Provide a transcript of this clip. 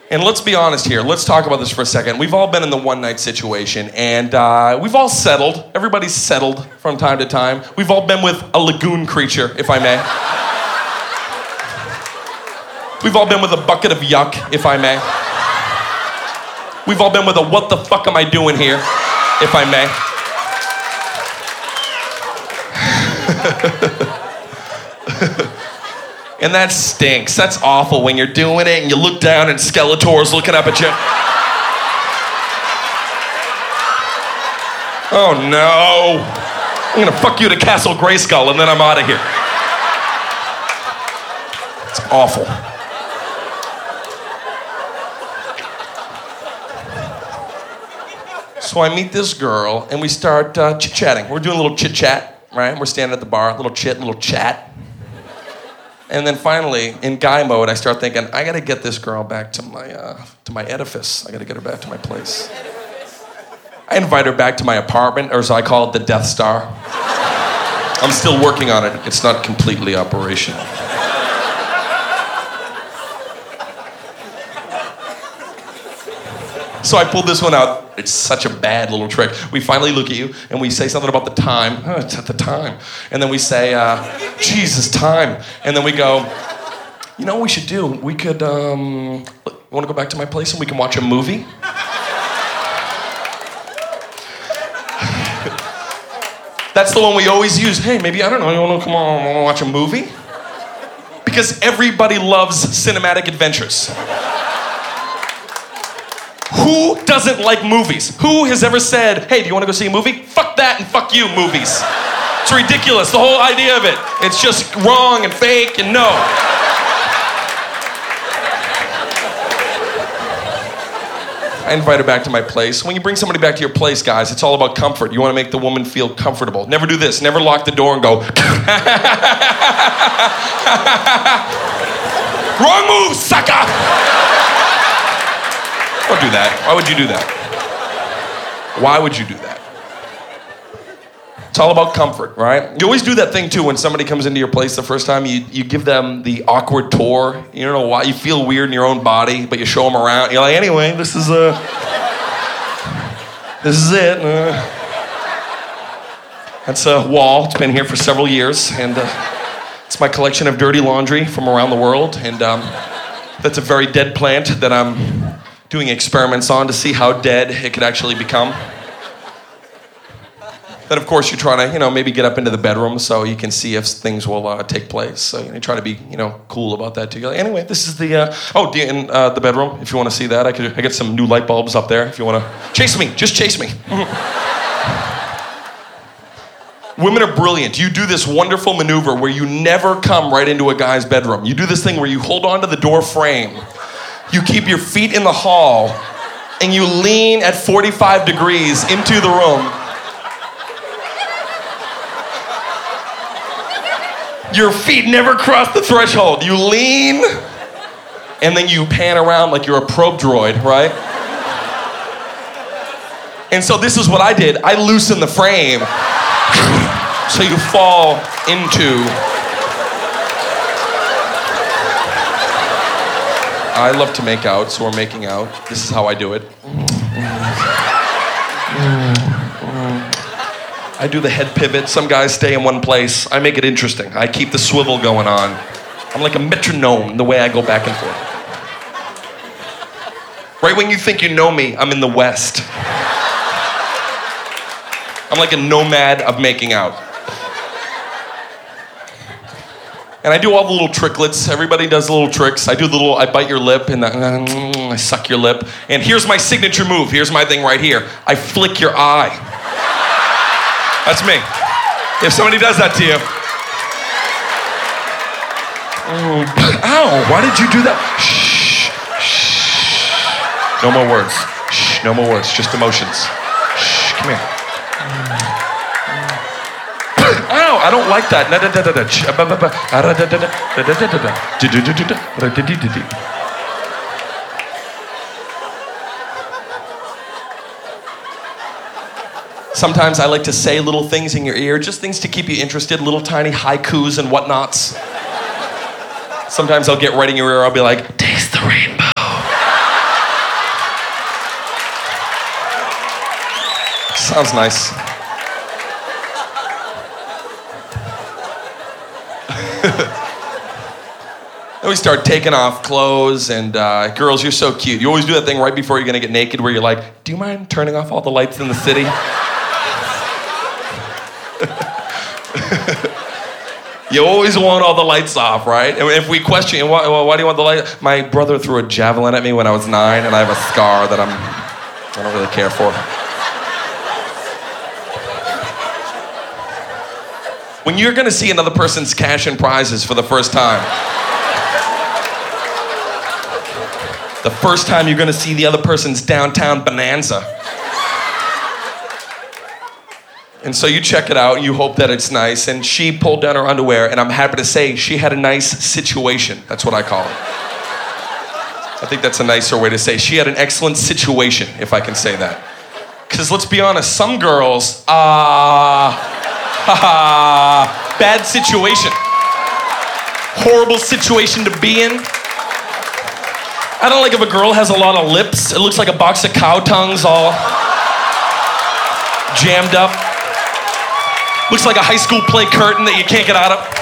And let's be honest here. Let's talk about this for a second. We've all been in the one-night situation, and we've all settled. Everybody's settled from time to time. We've all been with a lagoon creature, if I may. We've all been with a bucket of yuck, if I may. We've all been with a what the fuck am I doing here, if I may. And that stinks. That's awful when you're doing it and you look down and Skeletor's looking up at you. Oh no. I'm gonna fuck you to Castle Grayskull and then I'm out of here. It's awful. So I meet this girl and we start chit-chatting. We're doing a little chit-chat, right? We're standing at the bar, little chat. And then finally, in guy mode, I start thinking, I gotta get this girl back to my edifice. I gotta get her back to my place. I invite her back to my apartment, or as I call it, the Death Star. I'm still working on it. It's not completely operational. So I pulled this one out. It's such a bad little trick. We finally look at you and we say something about the time. Oh, it's at the time. And then we say, Jesus, time. And then we go, you know what we should do? We could, you want to go back to my place and we can watch a movie? That's the one we always use. Hey, maybe, I don't know, you want to come on, want to watch a movie? Because everybody loves cinematic adventures. Who doesn't like movies? Who has ever said, hey, do you want to go see a movie? Fuck that and fuck you, movies. It's ridiculous, the whole idea of it. It's just wrong and fake and no. I invite her back to my place. When you bring somebody back to your place, guys, it's all about comfort. You want to make the woman feel comfortable. Never do this. Never lock the door and go, wrong move, sucker! Don't do that. Why would you do that? Why would you do that? It's all about comfort, right? You always do that thing too when somebody comes into your place the first time. You give them the awkward tour. You don't know why. You feel weird in your own body, but you show them around. You're like, anyway, this is it. That's a wall. It's been here for several years, and it's my collection of dirty laundry from around the world. And that's a very dead plant that I'm doing experiments on to see how dead it could actually become. Then, of course, you're trying to, maybe get up into the bedroom so you can see if things will take place. So you try to be, cool about that too. You're like, anyway, this is the, the bedroom. If you want to see that, I get some new light bulbs up there. If you want to chase me, just chase me. Women are brilliant. You do this wonderful maneuver where you never come right into a guy's bedroom. You do this thing where you hold on to the door frame. You keep your feet in the hall, and you lean at 45 degrees into the room. Your feet never cross the threshold. You lean, and then you pan around like you're a probe droid, right? And so this is what I did. I loosened the frame so you fall into... I love to make out, so we're making out. This is how I do it. I do the head pivot. Some guys stay in one place. I make it interesting. I keep the swivel going on. I'm like a metronome the way I go back and forth. Right when you think you know me, I'm in the West. I'm like a nomad of making out. And I do all the little tricklets. Everybody does little tricks. I do I bite your lip and I suck your lip. And here's my signature move. Here's my thing right here. I flick your eye. That's me. If somebody does that to you. Ow, why did you do that? Shh, shh. No more words. Shh, no more words, just emotions. Shh, come here. Ow, I don't like that. Sometimes I like to say little things in your ear, just things to keep you interested, little tiny haikus and whatnots. Sometimes I'll get right in your ear, I'll be like, taste the rainbow. Sounds nice. And we start taking off clothes, and girls, you're so cute. You always do that thing right before you're gonna get naked where you're like, do you mind turning off all the lights in the city? You always want all the lights off, right? And if we question, why do you want the light? My brother threw a javelin at me when I was 9, and I have a scar that I don't really care for. When you're gonna see another person's cash and prizes for the first time, the first time you're gonna see the other person's downtown bonanza. And so you check it out and you hope that it's nice, and she pulled down her underwear, and I'm happy to say she had a nice situation. That's what I call it. I think that's a nicer way to say she had an excellent situation, if I can say that. Because let's be honest, some girls, bad situation. Horrible situation to be in. I don't like if a girl has a lot of lips. It looks like a box of cow tongues all jammed up. Looks like a high school play curtain that you can't get out of.